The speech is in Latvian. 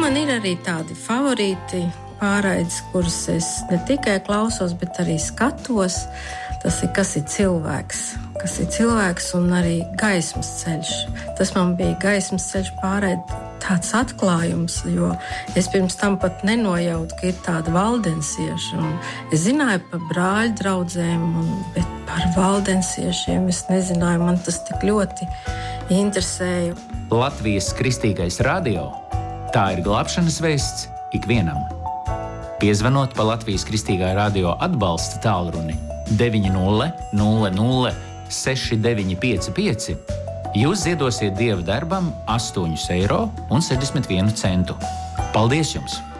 man ir arī tādi favorīti pārraides, kuras es ne tikai klausos, bet arī skatos. Tas ir, kas ir cilvēks. Kas ir cilvēks un arī gaismas ceļš. Tas man bija gaismas ceļš pārraide tāds atklājums, jo es pirms tam pat nenojautu, ka ir tāda valdensieša. Es zināju par brāļu draudzēm, bet par valdensiešiem es nezināju. Man tas tik ļoti interesēja. Latvijas Kristīgais radio. Tā ir glābšanas vēsts ikvienam. Piezvanot pa Latvijas Kristīgā radio atbalsta tālruni 900 6955, jūs ziedosiet Dieva darbam 8,61 €. Paldies jums!